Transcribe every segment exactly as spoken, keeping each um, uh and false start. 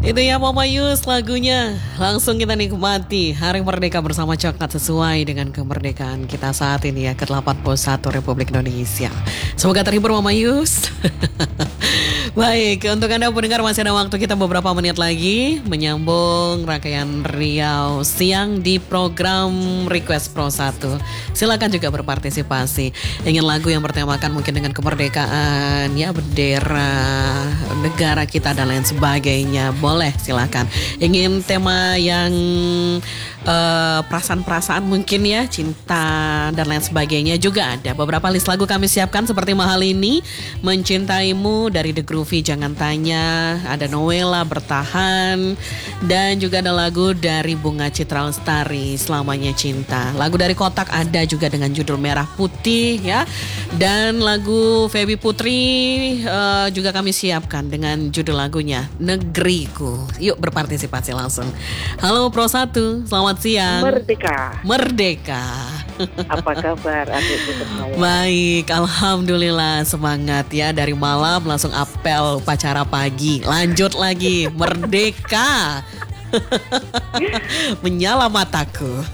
Itu ya Mama Yus lagunya. Langsung kita nikmati Hari Merdeka bersama Coklat sesuai dengan kemerdekaan kita saat ini ya, ke delapan puluh satu Republik Indonesia. Semoga terhibur Mama Yus. Baik, untuk Anda pendengar masih ada waktu kita beberapa menit lagi menyambung rangkaian Riau Siang di program Request Pro satu. Silakan juga berpartisipasi. Ingin lagu yang bertemakan mungkin dengan kemerdekaan, ya bendera negara kita dan lain sebagainya. Boleh, silakan. Ingin tema yang uh, perasaan-perasaan mungkin ya, cinta dan lain sebagainya juga ada. Beberapa list lagu kami siapkan seperti Mahal Ini, Mencintaimu dari The Groovy, Jangan Tanya, ada Noella, Bertahan, dan juga ada lagu dari Bunga Citra Lestari, Selamanya Cinta. Lagu dari Kotak ada juga dengan judul Merah Putih ya. Dan lagu Feby Putri uh, juga kami siapkan dengan judul lagunya Negeriku. Yuk berpartisipasi langsung. Halo Pro satu, selamat siang. Merdeka. Merdeka. Apa kabar adikku tersayang? Baik, alhamdulillah, semangat ya. Dari malam langsung apel upacara pagi. Lanjut lagi, merdeka. Menyala mataku.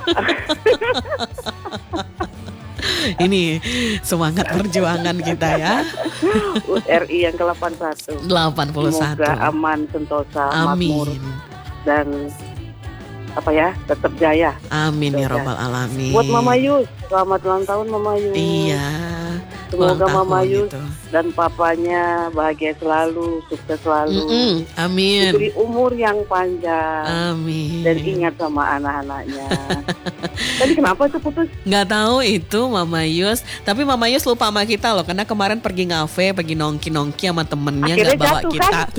Ini semangat perjuangan kita ya. U R I yang ke delapan puluh satu. delapan puluh satu. Semoga aman, sentosa, Amin. makmur, dan apa ya, tetap jaya. Amin ya Jaya. robbal alamin. Buat Mama Yus, selamat ulang tahun Mama Yus. Iya. Semoga ulang Mama tahun Yus itu. dan papanya bahagia selalu, sukses selalu. Mm-mm. Amin. Diberi umur yang panjang. Amin. Dan ingat sama anak-anaknya. Tadi kenapa tuh putus? Nggak tahu itu Mama Yus. Tapi Mama Yus lupa sama kita loh, karena kemarin pergi ngafe, pergi nongki-nongki sama temennya, Akhirnya nggak bawa jatuh, kita. kan?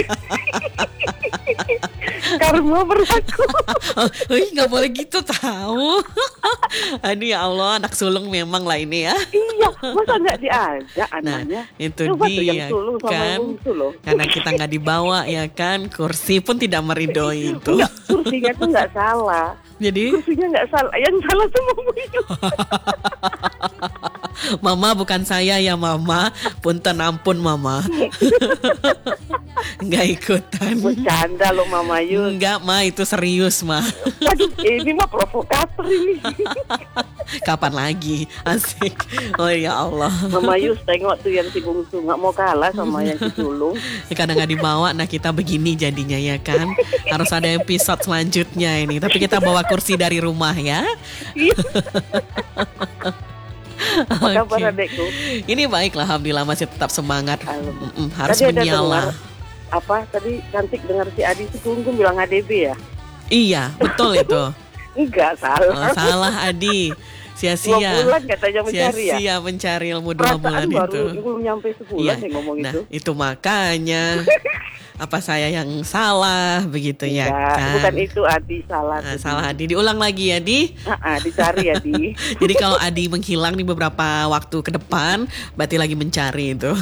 Karma berlaku. Oh, nggak boleh gitu tahu. Aduh ya Allah, anak sulung memang lah ini ya. Iya, masa nggak diajak Nah, anaknya? itu Coba tuh yang dia sulung sama kan. yang bungsu loh. Karena kita nggak dibawa ya kan, kursi pun tidak meridoi itu. Enggak, kursinya tuh nggak salah. Jadi Kursinya nggak salah, yang salah tuh Mama Yus. Mama bukan saya ya Mama, punten ampun Mama. Nggak ikutan. Bercanda loh Mama Yus. Enggak Ma, itu serius Ma. Waduh, ini mah provokator ini. Kapan lagi? Asik. Oh ya Allah. Mama Yus tengok tuh yang si bungsu nggak mau kalah sama yang si sulung. Kadang nggak dibawa, nah kita begini jadinya ya kan. Harus ada episode selanjutnya ini. Tapi kita bawa kursi dari rumah ya. Apa kabar Oke. adekku? Ini baiklah, alhamdulillah masih tetap semangat. Alhamdulillah. Mm-mm, harus Tadi ada menyala. dengar, apa tadi cantik dengar si Adi si Gunggung bilang A D B ya? Iya, betul itu. Enggak, Oh, salah. salah Adi. Dua Sia-sia. bulan katanya mencari ya. Sia-sia mencari ilmu dua bulan Perasaan baru itu. belum nyampe sebulan Iya. nih ngomong Nah, itu. itu makanya apa saya yang salah begitu ya Enggak, kan? bukan itu Adi salah. Nah, tuh. salah Adi. Diulang lagi ya, Di. Ah, ah, dicari ya Di. Jadi kalau Adi menghilang di beberapa waktu ke depan, berarti lagi mencari itu.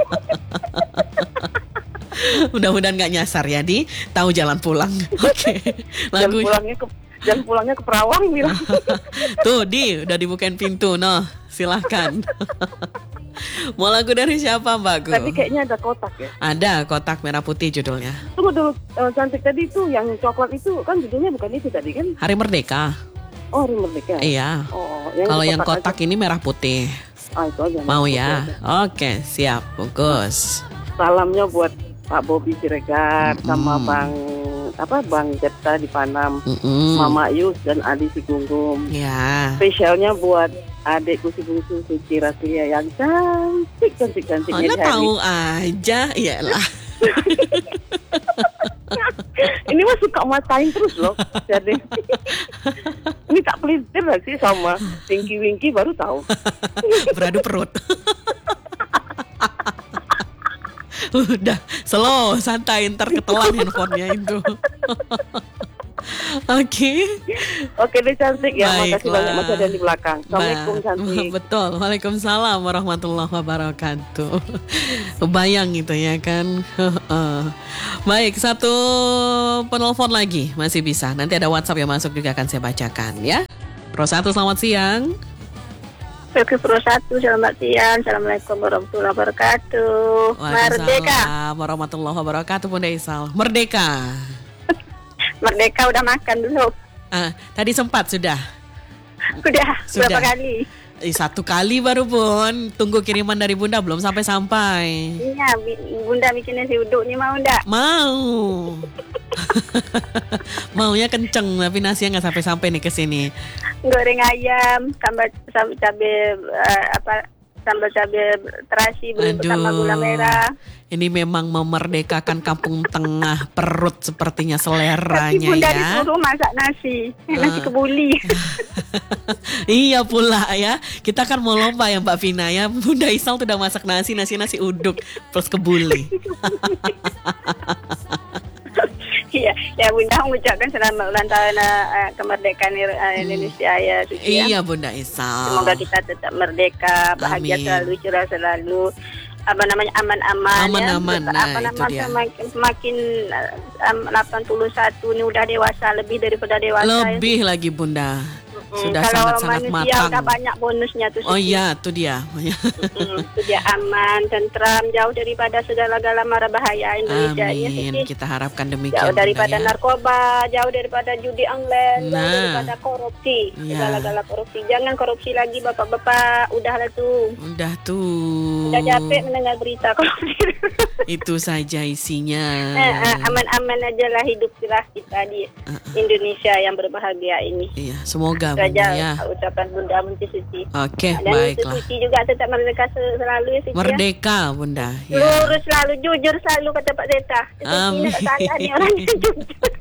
Mudah-mudahan nggak nyasar ya, Di. Tahu jalan pulang. Oke. Jalan Lagu pulangnya ke jalan pulangnya ke Perawang bilang. tuh, Di, udah dibukain pintu. Noh, silahkan. Mau lagu dari siapa, Mbak Gu? Tadi kayaknya ada kotak ya. Ada Kotak Merah Putih judulnya. Tunggu dulu, eh, cantik tadi itu yang coklat itu kan judulnya bukan itu tadi kan? Hari Merdeka. Oh, Hari Merdeka. Iya. Oh, Kalau di yang kotak aja. ini merah putih. Ah, itu aja. Mau Itu ya? aja. Oke, siap. Bagus. Salamnya buat Pak Bobi Siregar sama Mm-mm. Bang apa Bang Jetta di Panam, Mm-mm. Mama Yus dan Adi si Gunggung. Ya. Spesialnya buat adekku si bungsu Suci Raslia yang cantik cantik cantik. Anda tahu aja, iyalah. Ini mah suka matain terus loh. Jadi ini tak pelintir lah sih sama Winky Winky baru tahu. Beradu perut. Udah, slow, santai, ntar ketelan handphonenya itu. Oke. Oke deh cantik ya, makasih Baiklah. banyak masih ada di belakang. Assalamualaikum Ba- cantik. Betul. Waalaikumsalam warahmatullahi wabarakatuh. Bayang gitu ya kan. Baik, satu penelpon lagi masih bisa. Nanti ada WhatsApp yang masuk juga akan saya bacakan ya. Pro satu, selamat siang. P Pro satu, selamat siang. Assalamualaikum warahmatullahi wabarakatuh. Merdeka. Waalaikumsalam warahmatullahi wabarakatuh Bunda Isal. Merdeka. Merdeka udah makan dulu. Ah, tadi sempat sudah. Udah, Sudah. berapa kali? Eh, satu kali baru Bun. Tunggu kiriman dari Bunda belum sampai-sampai. Iya, Bunda bikin nasi uduk nih mau enggak? Mau. Maunya kenceng tapi nasinya nggak sampai-sampai nih ke sini. Goreng ayam, sambal sambal cabai uh, apa sambal cabai terasi bersama gula merah. Ini memang memerdekakan kampung tengah perut sepertinya seleranya. Tapi Bunda ya. disuruh masak nasi, nasi kebuli. Iya pula ya. Kita kan mau lomba ya Mbak Vina ya. Bunda Isal tuh udah masak nasi, nasi nasi uduk plus kebuli. Iya, ya Bunda mengucapkan selamat ulang tahun uh, kemerdekaan uh, Indonesia hmm. ya, Suci, ya. Iya Bunda Isal. Semoga kita tetap merdeka, bahagia Amin. selalu, cerah selalu, apa namanya aman-aman, aman-aman. ya. Nah, apa itu namanya dia. semakin, semakin uh, um, delapan puluh satu ini udah dewasa, lebih daripada dewasa. Lebih ya. lagi Bunda. Hmm, Sudah kalau sangat-sangat manusia matang. udah banyak bonusnya tuh. Oh iya, itu dia. Hmm, itu dia aman, tentram, jauh daripada segala-gala mara bahaya Indonesia. Amin. Ya, Kita harapkan demikian. jauh daripada Bunda, ya. narkoba, jauh daripada judi online, Nah. jauh daripada korupsi, Iya. segala-gala korupsi. Jangan korupsi lagi bapak-bapak, udahlah tuh. Udah tuh. Udah capek mendengar berita korupsi. Itu saja isinya. Eh, eh, aman-aman aja lah hidup kita di Uh-uh. Indonesia yang berbahagia ini. Iya, semoga Bunda Saja ya. ucapan Bunda Munci Suci. Oke, Dan Munci baiklah. Suci juga tetap merdeka selalu ya Suci ya. Merdeka Bunda. Ya. Lurus selalu, jujur selalu kata Pak Zeta. Amin. Tidak salah nih orangnya jujur.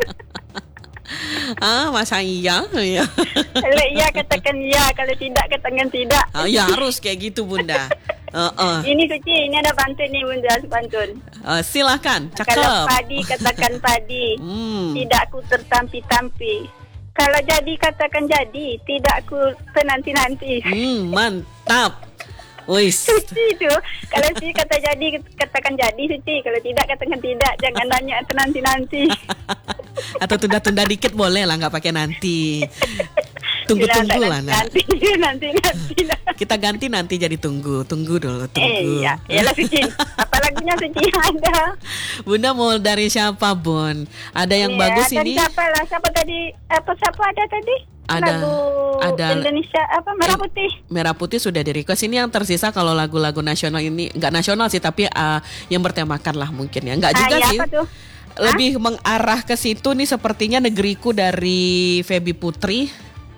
Ah, masa iya? Ya. Kalau iya katakan iya, kalau tidak katakan tidak. Ah, ya harus kayak gitu Bunda. Uh-uh. Ini Suci, ini ada pantun nih Bunda, pantun. Uh, silakan, Kalau cakep. padi katakan padi, Hmm. tidak ku tertampi-tampi. Kalau jadi katakan jadi, tidak ku penanti-nanti. Hmm, mantap. Wis. Suci itu, kalau si kata jadi katakan jadi Suci, kalau tidak katakan tidak, jangan nanya nanti-nanti. Atau tunda-tunda dikit boleh lah, nggak pakai nanti. Tunggu-tunggu lah, nah. Nanti, nanti, nanti. Kita ganti nanti jadi tunggu, tunggu dulu, Eh, tunggu. iya, iyalah Suci. Apa lagunya Suci ada? Bunda mau dari siapa Bun? Ada yang Iya, bagus tadi ini? Siapa lah? Siapa tadi? Apa siapa ada tadi? Ada, Lagu ada. Indonesia apa Merah Putih? Merah Putih sudah di request. Ini yang tersisa kalau lagu-lagu nasional ini nggak nasional sih, tapi uh, yang bertemakan lah mungkin ya. Nggak Ah, juga iya, sih. apa tuh? Lebih mengarah ke situ nih sepertinya Negeriku dari Feby Putri.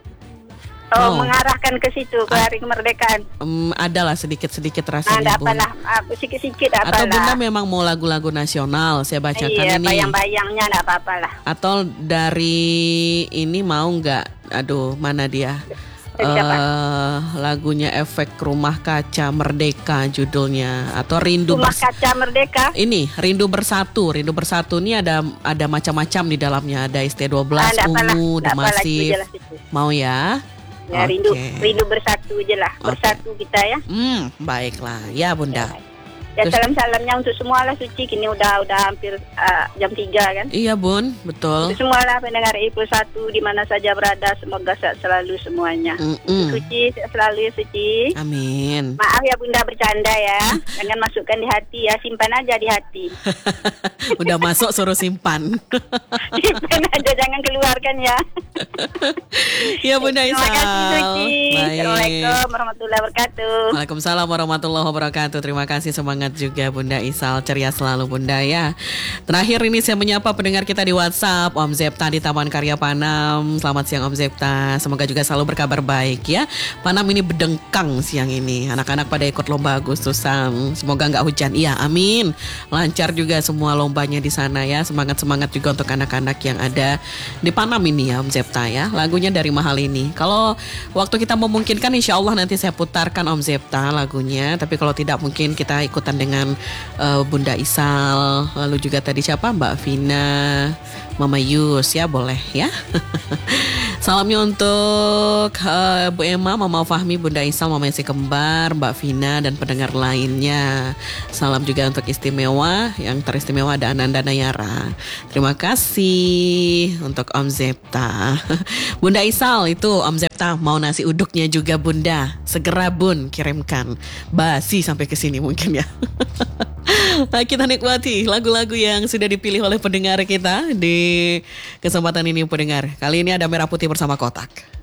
Oh, Oh. mengarahkan ke situ ke Ah. hari kemerdekaan. Um, adalah sedikit-sedikit Nah, rasanya ada Bun. apalah, ah, sikit-sikit Atau Bunda apalah. memang mau lagu-lagu nasional, saya bacakan Iya, ini. bayang-bayangnya enggak apa-apalah. Atau dari ini mau nggak? Aduh, mana dia? Dari siapa? Eh, lagunya Efek Rumah Kaca Merdeka judulnya, atau Rindu Rumah Bers- Kaca Merdeka. Ini Rindu Bersatu. Rindu Bersatu ini ada ada macam-macam di dalamnya. Ada S T dua belas, Ah, enggak apalah, Ungu, enggak apalah, itu Demasif. jelas itu. Mau ya? Ya, rindu Oke. rindu bersatu aja lah. Oke. Bersatu kita ya. Hmm, baiklah. Ya, Bunda. Ya, Terus- salam-salamnya untuk semua lah Suci. Kini udah udah hampir ah, jam tiga kan. Iya, Bun. Betul. Untuk semua lah pendengar I P satu di mana saja berada, semoga sehat selalu semuanya. Mm-mm. Suci, sehat selalu ya Suci. Amin. Maaf ya Bunda bercanda ya. Jangan masukkan di hati ya, simpan aja di hati. Udah masuk suruh simpan. Simpan aja, jangan keluarkan ya. Iya, Bunda Isal. Terima kasih Suci. Baik. Assalamualaikum warahmatullahi wabarakatuh. Waalaikumsalam warahmatullahi wabarakatuh. Terima kasih, semangat juga Bunda Isal. Ceria selalu Bunda ya. Terakhir ini saya menyapa pendengar kita di WhatsApp, Om Zepta di Taman Karya Panam. Selamat siang Om Zepta. Semoga juga selalu berkabar baik ya. Panam ini berdengkang siang ini. Anak-anak pada ikut lomba Agustusan. Semoga nggak hujan. Iya, amin. Lancar juga semua lombanya di sana ya. Semangat-semangat juga untuk anak-anak yang ada di Panam ini ya Om Zepta ya. Lagunya dari Mahal ini. Kalau waktu kita memungkinkan insya Allah nanti saya putarkan Om Zepta lagunya. Tapi kalau tidak mungkin kita ikutan dengan uh, Bunda Isal. Lalu juga tadi siapa? Mbak Vina, Mama Yus ya, boleh ya. Salamnya untuk uh, Bu Emma, Mama Fahmi, Bunda Isal, Mama Esi Kembar, Mbak Vina, dan pendengar lainnya. Salam juga untuk istimewa, yang teristimewa ada Ananda Nayara. Terima kasih untuk Om Zepta. Bunda Isal itu Om Zepta mau nasi uduknya juga Bunda. Segera Bun kirimkan. Basi sampai ke sini mungkin ya. Nah, kita nikmati lagu-lagu yang sudah dipilih oleh pendengar kita di kesempatan ini pendengar. Kali ini ada Merah Putih bersama Kotak.